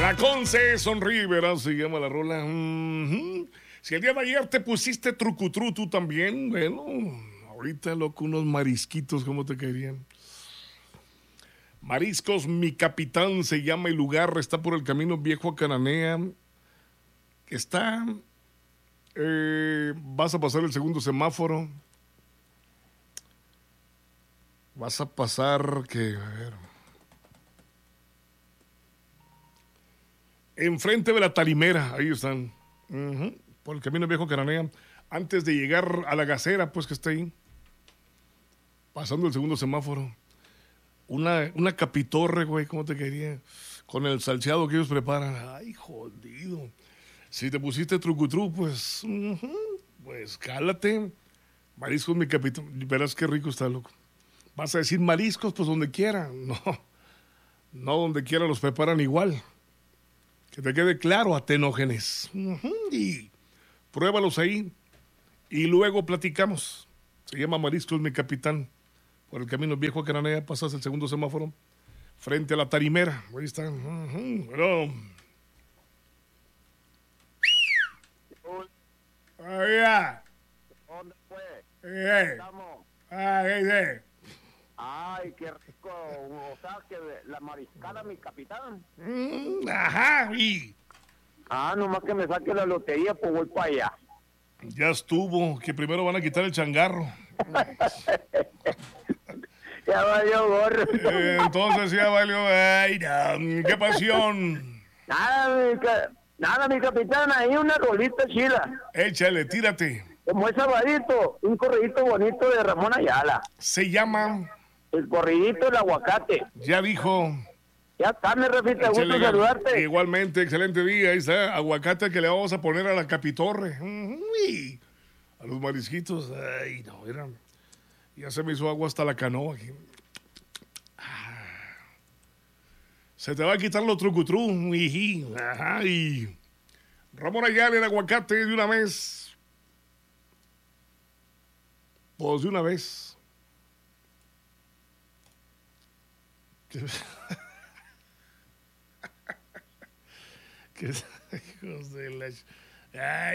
La Conce sonríe, verás, se llama la rola. Si el día de ayer te pusiste trucutru, tú también, bueno, ahorita, loco, unos marisquitos, ¿cómo te caerían? Mariscos, Mi Capitán se llama el lugar, está por el camino viejo a Cananea. Está, vas a pasar el segundo semáforo. Vas a pasar, que, a ver, enfrente de la Tarimera, ahí están. Por el camino viejo a Cananea. Antes de llegar a la Gacera, pues que está ahí. Pasando el segundo semáforo. Una capitorre, güey, ¿cómo te quería? Con el salseado que ellos preparan. Ay, jodido. Si te pusiste trucutru, pues, pues cálate. Mariscos, Mi Capitán. Verás qué rico está, loco. Vas a decir mariscos, pues donde quiera. No donde quiera los preparan igual. Que te quede claro, Atenógenes. Y pruébalos ahí y luego platicamos. Se llama Mariscos, Mi Capitán. Por el camino viejo a Cananea, pasas el segundo semáforo frente a la Tarimera. Ahí está. Bueno. Allá. ¿Dónde fue? Estamos. Ay, qué rico. O sea, que la mariscada, Mi Capitán. Ajá, y Nomás que me saque la lotería, pues voy para allá. ya estuvo, que primero van a quitar el changarro. Ya valió gorro. Entonces ya valió. Ay, no, qué pasión. Nada, mi capitán, ahí una rolita chila. Échale, tírate. Como es sabadito, un corridito bonito de Ramón Ayala. Se llama. El corridito del aguacate. Ya dijo. Ya está, mi Rafita, gusto Échale, saludarte. igualmente, excelente día. Ahí está, aguacate que le vamos a poner a la capitorre. Uy, a los marisquitos. Ay, no, eran. Ya se me hizo agua hasta la canoa aquí. Se te va a quitar lo trucutru. Ajá, y Ramón Ayala, el aguacate de una vez. Pues de una vez. ¿Qué? Hijos de la... Ay.